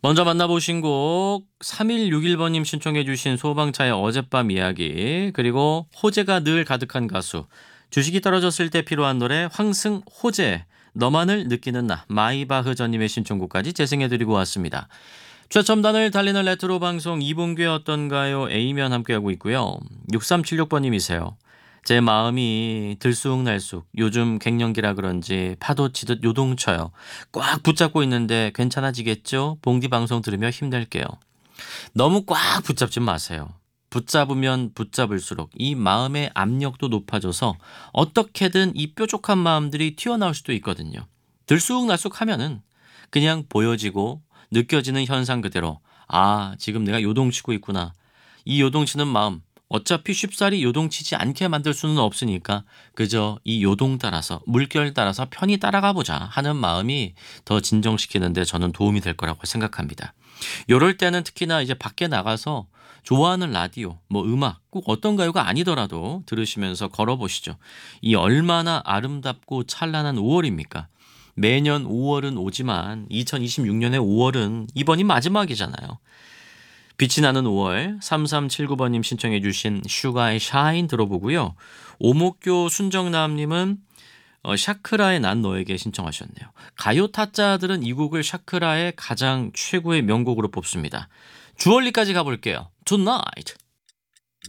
먼저 만나보신 곡 3161번님 신청해 주신 소방차의 어젯밤 이야기, 그리고 호재가 늘 가득한 가수, 주식이 떨어졌을 때 필요한 노래 황승 호재, 너만을 느끼는 나 마이바흐저님의 신청곡까지 재생해드리고 왔습니다. 최첨단을 달리는 레트로 방송 이분규의 어떤가요? A면 함께하고 있고요. 6376번님이세요. 제 마음이 들쑥날쑥 요즘 갱년기라 그런지 파도 치듯 요동쳐요. 꽉 붙잡고 있는데 괜찮아지겠죠? 봉디 방송 들으며 힘낼게요. 너무 꽉 붙잡지 마세요. 붙잡으면 붙잡을수록 이 마음의 압력도 높아져서 어떻게든 이 뾰족한 마음들이 튀어나올 수도 있거든요. 들쑥날쑥 하면은 그냥 보여지고 느껴지는 현상 그대로, 아, 지금 내가 요동치고 있구나. 이 요동치는 마음, 어차피 쉽사리 요동치지 않게 만들 수는 없으니까 그저 이 요동 따라서, 물결 따라서 편히 따라가 보자 하는 마음이 더 진정시키는 데 저는 도움이 될 거라고 생각합니다. 요럴 때는 특히나 이제 밖에 나가서 좋아하는 라디오, 뭐 음악, 꼭 어떤 가요가 아니더라도 들으시면서 걸어보시죠. 이 얼마나 아름답고 찬란한 5월입니까? 매년 5월은 오지만 2026년의 5월은 이번이 마지막이잖아요. 빛이 나는 5월 3379번님 신청해 주신 슈가의 샤인 들어보고요. 오목교 순정남님은 샤크라의 난 너에게 신청하셨네요. 가요 타짜들은 이 곡을 샤크라의 가장 최고의 명곡으로 뽑습니다. 주얼리까지 가볼게요. Tonight.